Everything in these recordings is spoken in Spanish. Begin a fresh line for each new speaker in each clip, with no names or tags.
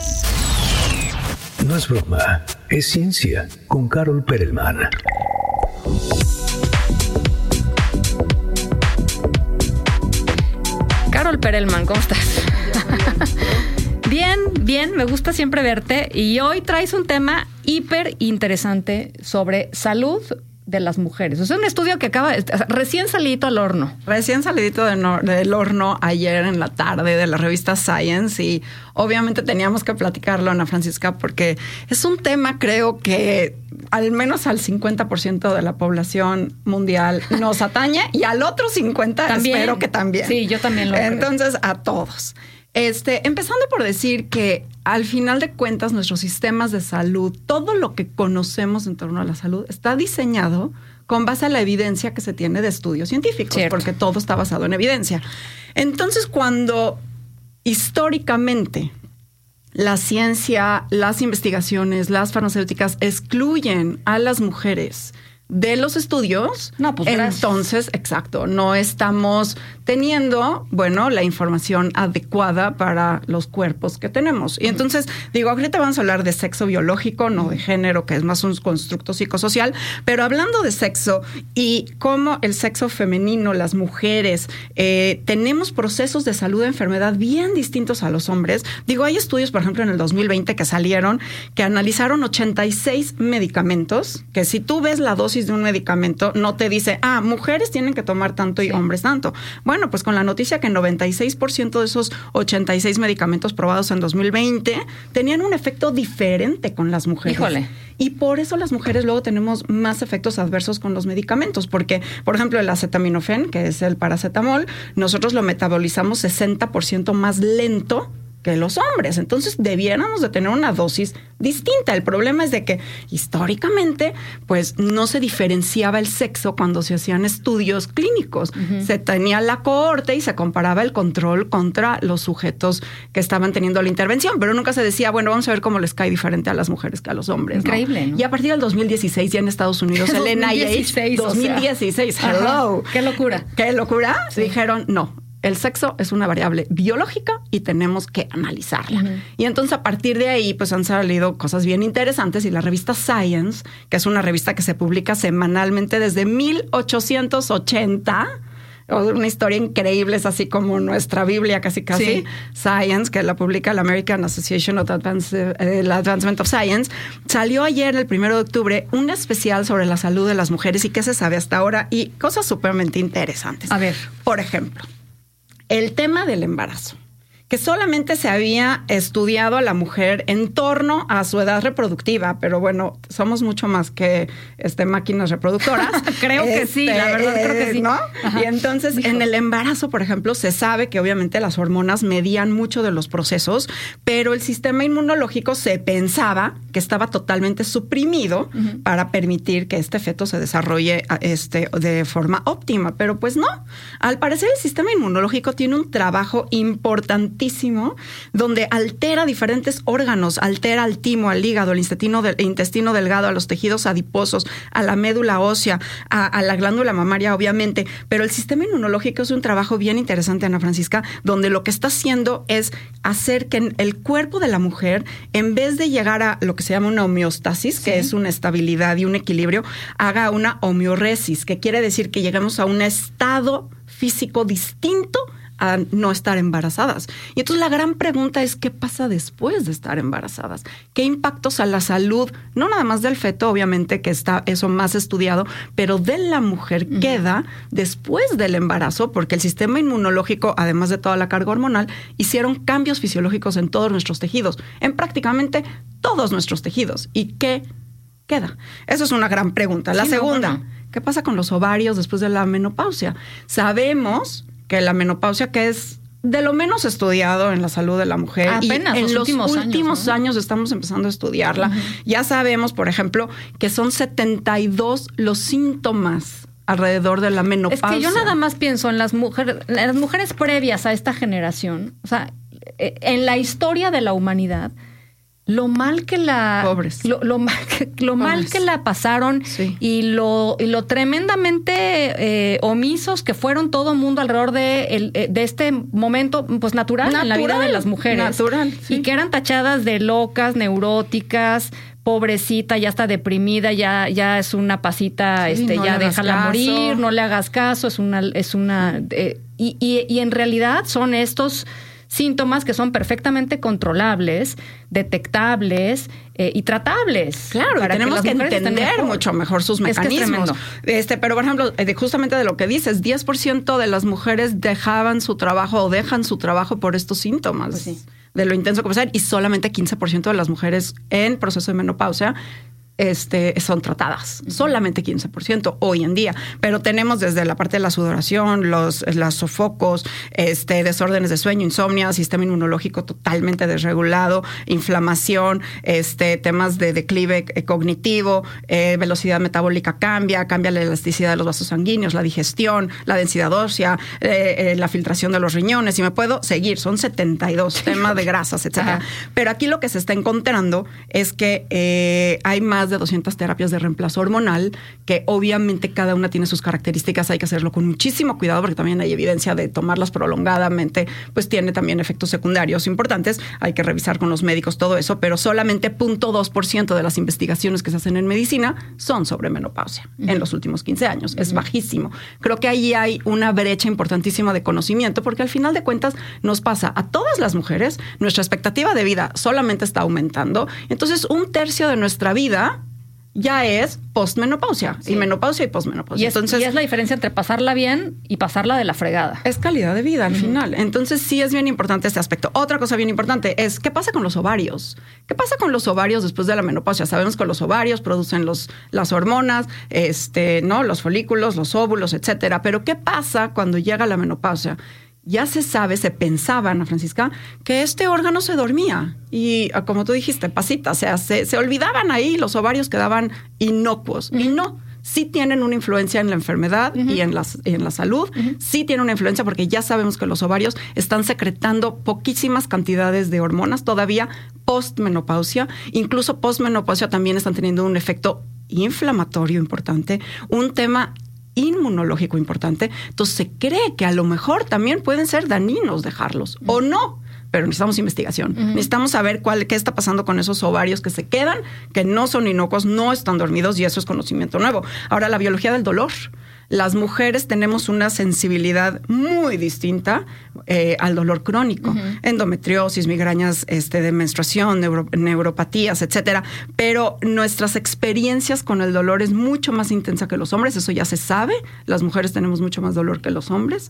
No es broma, es ciencia con Carol Perelman.
Carol Perelman, ¿cómo estás? Bien, me gusta siempre verte. Y hoy traes un tema hiper interesante sobre salud de las mujeres. Es un estudio que acaba recién salidito al horno.
Recién salidito del horno ayer en la tarde de la revista Science, y obviamente teníamos que platicarlo, Ana Francisca, porque es un tema, creo que al menos al 50% de la población mundial nos atañe, y al otro 50% ¿también? Espero que también.
Sí, yo también lo creo.
Entonces, a todos. Empezando por decir que al final de cuentas nuestros sistemas de salud, todo lo que conocemos en torno a la salud está diseñado con base a la evidencia que se tiene de estudios científicos, cierto, porque todo está basado en evidencia. Entonces, cuando históricamente la ciencia, las investigaciones, las farmacéuticas excluyen a las mujeres de los estudios, entonces, exacto, no estamos teniendo, la información adecuada para los cuerpos que tenemos. Y entonces, ahorita vamos a hablar de sexo biológico, no de género, que es más un constructo psicosocial, pero hablando de sexo y cómo el sexo femenino, las mujeres, tenemos procesos de salud de enfermedad bien distintos a los hombres. Hay estudios, por ejemplo, en el 2020 que salieron, que analizaron 86 medicamentos, que si tú ves la dosis de un medicamento, no te dice, mujeres tienen que tomar tanto y hombres tanto. Bueno, pues con la noticia que 96% de esos 86 medicamentos probados en 2020 tenían un efecto diferente con las mujeres.
Híjole.
Y por eso las mujeres luego tenemos más efectos adversos con los medicamentos, porque, por ejemplo, el acetaminofén, que es el paracetamol, nosotros lo metabolizamos 60% más lento que los hombres. Entonces, debiéramos de tener una dosis distinta. El problema es de que históricamente, pues, no se diferenciaba el sexo cuando se hacían estudios clínicos. Se tenía la cohorte y se comparaba el control contra los sujetos que estaban teniendo la intervención, pero nunca se decía, vamos a ver cómo les cae diferente a las mujeres que a los hombres.
Increíble, ¿no?
Y a partir del 2016, ya en Estados Unidos, el NIH, 2016, hello.
¡Qué locura!
¿Qué locura? Sí. Dijeron, no. El sexo es una variable biológica y tenemos que analizarla. Y entonces, a partir de ahí, pues han salido cosas bien interesantes. Y la revista Science, que es una revista que se publica semanalmente desde 1880, una historia increíble, es así como nuestra Biblia casi. Sí. Science, que la publica la American Association of Advancement of Science, salió ayer, el 1 de octubre, un especial sobre la salud de las mujeres y qué se sabe hasta ahora, y cosas súpermente interesantes.
A ver.
Por ejemplo, el tema del embarazo, que solamente se había estudiado a la mujer en torno a su edad reproductiva, pero somos mucho más que máquinas reproductoras.
Creo que sí, la verdad creo que sí.
¿No? Y entonces, en el embarazo, por ejemplo, se sabe que obviamente las hormonas medían mucho de los procesos, pero el sistema inmunológico se pensaba que estaba totalmente suprimido para permitir que este feto se desarrolle de forma óptima, pero pues no. Al parecer, el sistema inmunológico tiene un trabajo importantísimo donde altera diferentes órganos, altera al timo, al hígado, al intestino delgado, a los tejidos adiposos, a la médula ósea, a la glándula mamaria, obviamente. Pero el sistema inmunológico es un trabajo bien interesante, Ana Francisca, donde lo que está haciendo es hacer que el cuerpo de la mujer, en vez de llegar a lo que se llama una homeostasis, que es una estabilidad y un equilibrio, haga una homeoresis, que quiere decir que lleguemos a un estado físico distinto a no estar embarazadas. Y entonces la gran pregunta es, ¿qué pasa después de estar embarazadas? ¿Qué impactos a la salud, no nada más del feto, obviamente que está eso más estudiado, pero de la mujer queda después del embarazo? Porque el sistema inmunológico, además de toda la carga hormonal, hicieron cambios fisiológicos en todos nuestros tejidos, en prácticamente todos nuestros tejidos. ¿Y qué queda? Eso es una gran pregunta. La segunda, ¿qué pasa con los ovarios después de la menopausia? Sabemos que la menopausia, que es de lo menos estudiado en la salud de la mujer,
apenas
y en los últimos
años,
años estamos empezando a estudiarla. Ya sabemos, por ejemplo, que son 72 los síntomas alrededor de la menopausia.
Es que yo nada más pienso en las mujeres previas a esta generación, o sea, en la historia de la humanidad, lo mal que la...
Pobres.
Lo mal que la pasaron y lo tremendamente omisos que fueron todo el mundo alrededor de este momento pues natural en la vida de las mujeres.
Natural, sí.
Y que eran tachadas de locas, neuróticas, pobrecita, ya está deprimida, ya es una pasita, no ya déjala morir, no le hagas caso, y en realidad son estos síntomas que son perfectamente controlables, detectables y tratables.
Claro, y tenemos que entender mucho mejor sus mecanismos. Pero, por ejemplo, justamente de lo que dices, 10% de las mujeres dejaban su trabajo o dejan su trabajo por estos síntomas.
Pues sí.
De lo intenso que puede ser, y solamente 15% de las mujeres en proceso de menopausia son tratadas, solamente 15% hoy en día, pero tenemos desde la parte de la sudoración, los sofocos, desórdenes de sueño, insomnio, sistema inmunológico totalmente desregulado, inflamación, temas de declive cognitivo, velocidad metabólica cambia la elasticidad de los vasos sanguíneos, la digestión, la densidad ósea, la filtración de los riñones, y me puedo seguir, son 72 temas de grasas, etcétera. Pero aquí lo que se está encontrando es que hay más de 200 terapias de reemplazo hormonal, que obviamente cada una tiene sus características, hay que hacerlo con muchísimo cuidado porque también hay evidencia de tomarlas prolongadamente, pues tiene también efectos secundarios importantes, hay que revisar con los médicos todo eso, pero solamente 0.2% de las investigaciones que se hacen en medicina son sobre menopausia en los últimos 15 años, es bajísimo. Creo que ahí hay una brecha importantísima de conocimiento, porque al final de cuentas nos pasa a todas las mujeres, nuestra expectativa de vida solamente está aumentando, entonces 1/3 de nuestra vida ya es postmenopausia, y menopausia y postmenopausia.
Y es la diferencia entre pasarla bien y pasarla de la fregada.
Es calidad de vida al final. Entonces sí es bien importante este aspecto. Otra cosa bien importante es, ¿qué pasa con los ovarios? ¿Qué pasa con los ovarios después de la menopausia? Sabemos que los ovarios producen las hormonas, ¿no? Los folículos, los óvulos, etcétera. Pero ¿qué pasa cuando llega la menopausia? Ya se sabe, se pensaba, Ana Francisca, que este órgano se dormía. Y como tú dijiste, pasita, o sea, se olvidaban ahí, los ovarios quedaban inocuos. Y no, sí tienen una influencia en la enfermedad y en la salud. Sí tienen una influencia porque ya sabemos que los ovarios están secretando poquísimas cantidades de hormonas todavía postmenopausia. Incluso postmenopausia también están teniendo un efecto inflamatorio importante, un tema inmunológico importante. Entonces se cree que a lo mejor también pueden ser dañinos dejarlos o no, pero necesitamos investigación. Necesitamos saber qué está pasando con esos ovarios que se quedan, que no son inocuos, no están dormidos, y eso es conocimiento nuevo. Ahora, la biología del dolor. Las mujeres tenemos una sensibilidad muy distinta al dolor crónico, endometriosis, migrañas de menstruación, neuropatías, etcétera. Pero nuestras experiencias con el dolor es mucho más intensa que los hombres, eso ya se sabe. Las mujeres tenemos mucho más dolor que los hombres,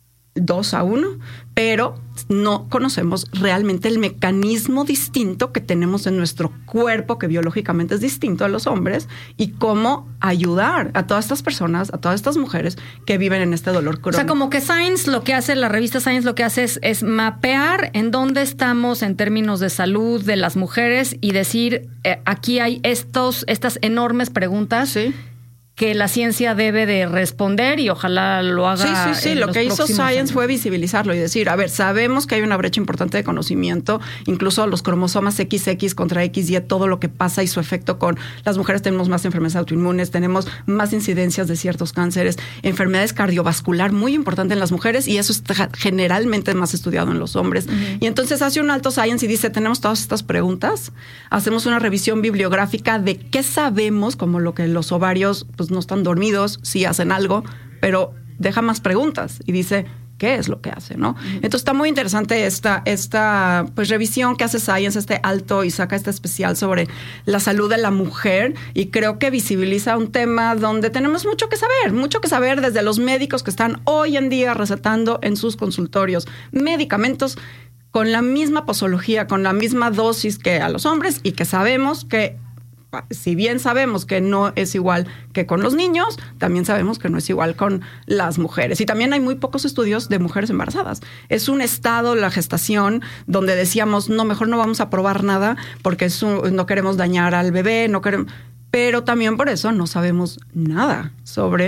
2-1, pero no conocemos realmente el mecanismo distinto que tenemos en nuestro cuerpo, que biológicamente es distinto a los hombres, y cómo ayudar a todas estas personas, a todas estas mujeres que viven en este dolor crónico.
O sea, como que Science, lo que hace, la revista Science lo que hace es mapear en dónde estamos en términos de salud de las mujeres y decir, aquí hay estas enormes preguntas. Sí. Que la ciencia debe de responder, y ojalá lo haga.
Sí. Lo que hizo Science fue visibilizarlo y decir, a ver, sabemos que hay una brecha importante de conocimiento, incluso los cromosomas XX contra XY, todo lo que pasa y su efecto con las mujeres. Tenemos más enfermedades autoinmunes, tenemos más incidencias de ciertos cánceres, enfermedades cardiovascular muy importante en las mujeres, y eso está generalmente más estudiado en los hombres. Y entonces hace un alto Science y dice, tenemos todas estas preguntas, hacemos una revisión bibliográfica de qué sabemos, como lo que los ovarios pues no están dormidos, sí hacen algo, pero deja más preguntas y dice, ¿qué es lo que hace? ¿No? Entonces está muy interesante esta pues revisión que hace Science, alto, y saca especial sobre la salud de la mujer, y creo que visibiliza un tema donde tenemos mucho que saber desde los médicos que están hoy en día recetando en sus consultorios medicamentos con la misma posología, con la misma dosis que a los hombres, y que sabemos que si bien sabemos que no es igual que con los niños, también sabemos que no es igual con las mujeres. Y también hay muy pocos estudios de mujeres embarazadas. Es un estado, la gestación, donde decíamos, no, mejor no vamos a probar nada porque no queremos dañar al bebé, no queremos. Pero también por eso no sabemos nada sobre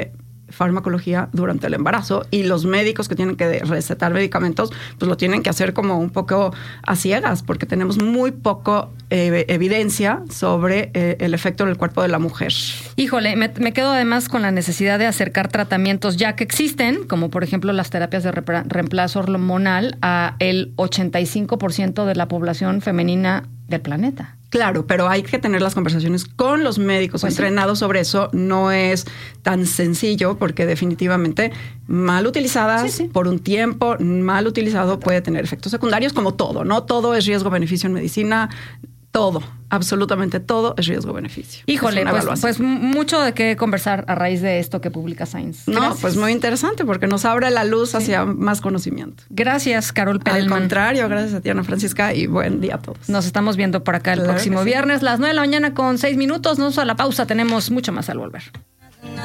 farmacología durante el embarazo, y los médicos que tienen que recetar medicamentos, pues lo tienen que hacer como un poco a ciegas, porque tenemos muy poco evidencia sobre el efecto en el cuerpo de la mujer.
Híjole, me quedo además con la necesidad de acercar tratamientos ya que existen, como por ejemplo las terapias de reemplazo hormonal, a el 85% de la población femenina del planeta.
Claro, pero hay que tener las conversaciones con los médicos entrenados sobre eso. No es tan sencillo porque definitivamente mal utilizadas por un tiempo, mal utilizado puede tener efectos secundarios, como todo, ¿no? Todo es riesgo-beneficio en medicina. Todo, absolutamente todo es riesgo-beneficio.
Híjole, pues mucho de qué conversar a raíz de esto que publica Science.
No, pues muy interesante porque nos abre la luz hacia más conocimiento.
Gracias, Carol Perelman.
Al contrario, gracias a ti, Ana Francisca, y buen día a todos.
Nos estamos viendo por acá el próximo viernes, las 9 de la mañana con 6 minutos. Nos vamos a la pausa, tenemos mucho más al volver.